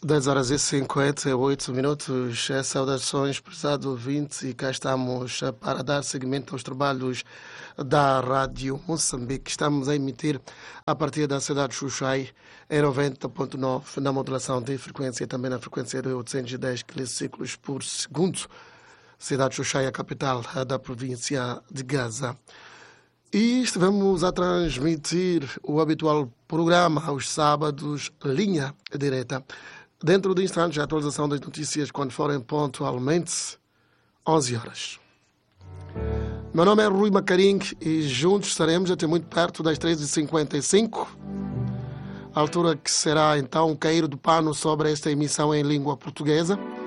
10 horas e 58 minutos. Saudações, prezados ouvintes, e cá estamos para dar seguimento aos trabalhos da Rádio Moçambique. Estamos a emitir a partir da cidade de Xuxai, em 90.9, na modulação de frequência e também na frequência de 810 quilociclos por segundo. Cidade de Xuxai, a capital da província de Gaza. E estivemos a transmitir o habitual programa aos sábados, Linha Direta. Dentro de instantes, a atualização das notícias quando forem pontualmente 11 horas. Meu nome é Rui Macarim e juntos estaremos até muito perto das 13h55, a altura que será então cair do pano sobre esta emissão em língua portuguesa.